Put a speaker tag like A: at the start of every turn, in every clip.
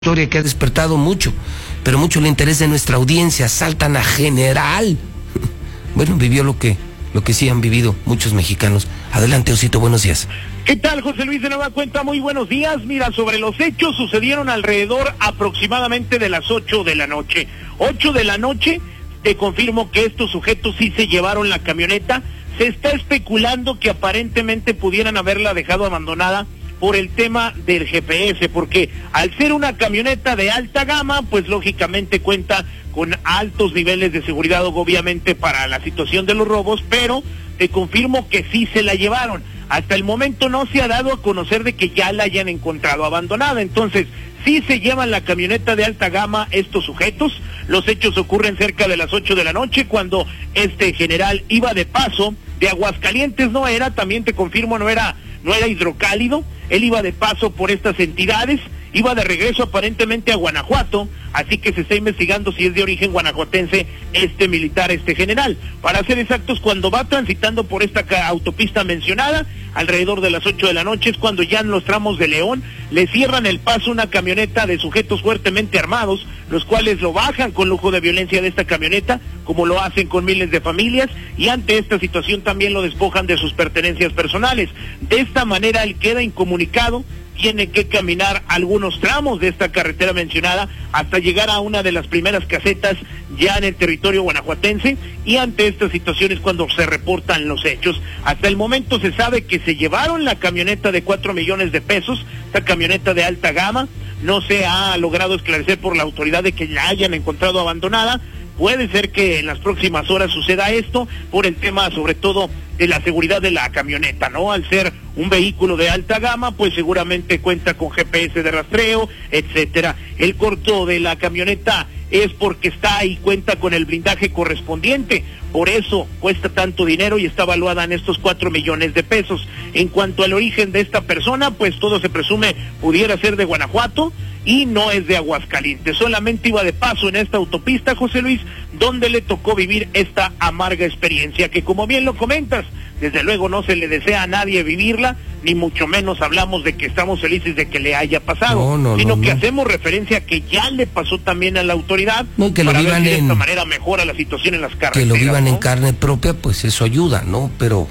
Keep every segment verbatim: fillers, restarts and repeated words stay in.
A: Historia que ha despertado mucho, pero mucho el interés de nuestra audiencia. Saltan a general. Bueno, vivió lo que, lo que sí han vivido muchos mexicanos. Adelante, Osito, buenos días.
B: ¿Qué tal, José Luis de Nueva Cuenta? Muy buenos días. Mira, sobre los hechos sucedieron alrededor aproximadamente de las ocho de la noche. ocho de la noche, te confirmo que estos sujetos sí se llevaron la camioneta. Se está especulando que aparentemente pudieran haberla dejado abandonada por el tema del G P S, porque al ser una camioneta de alta gama, pues lógicamente cuenta con altos niveles de seguridad, obviamente para la situación de los robos, pero te confirmo que sí se la llevaron. Hasta el momento no se ha dado a conocer de que ya la hayan encontrado abandonada, entonces sí se llevan la camioneta de alta gama estos sujetos. Los hechos ocurren cerca de las ocho de la noche, cuando este general iba de paso de Aguascalientes, no era, también te confirmo, no era, no era Hidrocálido. Él iba de paso por estas entidades, iba de regreso aparentemente a Guanajuato, así que se está investigando si es de origen guanajuatense este militar, este general. Para ser exactos, cuando va transitando por esta autopista mencionada, alrededor de las ocho de la noche, es cuando ya en los tramos de León le cierran el paso una camioneta de sujetos fuertemente armados, los cuales lo bajan con lujo de violencia de esta camioneta, como lo hacen con miles de familias, y ante esta situación también lo despojan de sus pertenencias personales. De esta manera él queda incomunicado, tiene que caminar algunos tramos de esta carretera mencionada hasta llegar a una de las primeras casetas ya en el territorio guanajuatense, y ante estas situaciones cuando se reportan los hechos. Hasta el momento se sabe que se llevaron la camioneta de cuatro millones de pesos, esta camioneta de alta gama. No se ha logrado esclarecer por la autoridad de que la hayan encontrado abandonada. Puede ser que en las próximas horas suceda esto por el tema sobre todo de la seguridad de la camioneta, ¿no? Al ser un vehículo de alta gama, pues seguramente cuenta con G P S de rastreo, etcétera. El corto de la camioneta es porque está y cuenta con el blindaje correspondiente, por eso cuesta tanto dinero y está valuada en estos cuatro millones de pesos. En cuanto al origen de esta persona, pues todo se presume pudiera ser de Guanajuato y no es de Aguascalientes, solamente iba de paso en esta autopista, José Luis, donde le tocó vivir esta amarga experiencia, que como bien lo comentas, desde luego no se le desea a nadie vivirla, ni mucho menos hablamos de que estamos felices de que le haya pasado,
A: no, no,
B: sino
A: no,
B: que
A: no.
B: hacemos referencia a que ya le pasó también a la autoridad,
A: no, que lo
B: para
A: vivan
B: ver si
A: en,
B: de esta manera mejora la situación en las carreteras.
A: Que lo vivan, ¿no?,
B: en
A: carne propia, pues eso ayuda, ¿no? Pero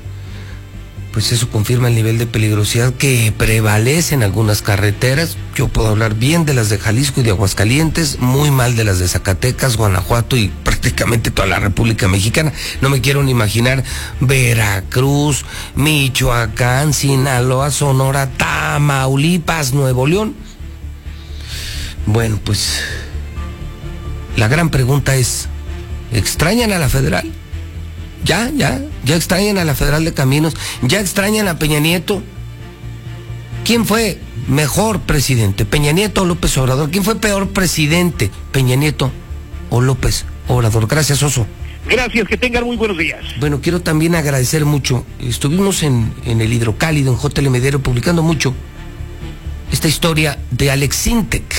A: pues eso confirma el nivel de peligrosidad que prevalece en algunas carreteras. Yo puedo hablar bien de las de Jalisco y de Aguascalientes, muy mal de las de Zacatecas, Guanajuato y prácticamente toda la República Mexicana. No me quiero ni imaginar Veracruz, Michoacán, Sinaloa, Sonora, Tamaulipas, Nuevo León. Bueno, pues la gran pregunta es, ¿extrañan a la Federal? Ya, ya, ya extrañan a la Federal de Caminos, ya extrañan a Peña Nieto. ¿Quién fue mejor presidente, Peña Nieto o López Obrador? ¿Quién fue peor presidente, Peña Nieto o López Obrador? Gracias, Oso.
B: Gracias, que tengan muy buenos días.
A: Bueno, quiero también agradecer mucho. Estuvimos en, en el Hidrocálido, en J L Medero, publicando mucho esta historia de Alex Sintek.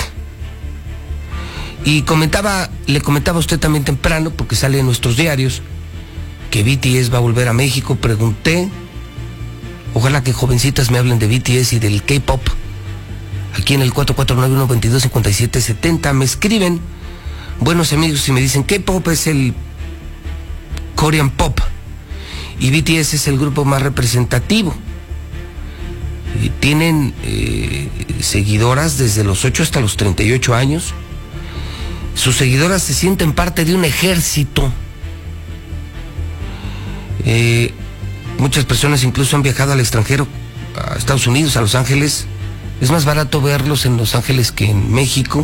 A: Y comentaba, le comentaba a usted también temprano, porque sale en nuestros diarios, que B T S va a volver a México. Pregunté, ojalá que jovencitas me hablen de B T S y del K-pop, aquí en el cuatro cuatro nueve, uno dos dos, cinco siete siete cero. Me escriben buenos amigos y me dicen, K-pop es el Korean Pop y B T S es el grupo más representativo. Y tienen eh, seguidoras desde los ocho hasta los treinta y ocho años. Sus seguidoras se sienten parte de un ejército. Eh, muchas personas incluso han viajado al extranjero, a Estados Unidos, a Los Ángeles. Es más barato verlos en Los Ángeles que en México.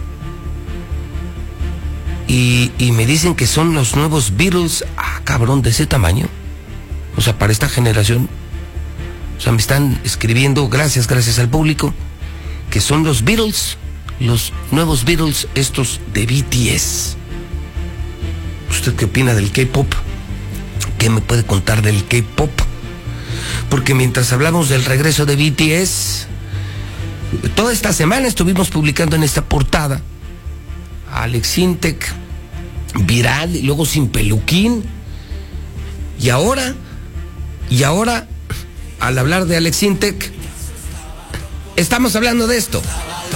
A: Y, y me dicen que son los nuevos Beatles. Ah, cabrón, de ese tamaño. O sea, para esta generación. O sea, me están escribiendo, gracias, gracias al público, que son los Beatles, los nuevos Beatles, estos de B T S. ¿Usted qué opina del K-pop? ¿Qué me puede contar del K-pop? Porque mientras hablamos del regreso de B T S, toda esta semana estuvimos publicando en esta portada a Alex Sintek, viral, y luego sin peluquín. Y ahora, y ahora, al hablar de Alex Sintek, estamos hablando de esto.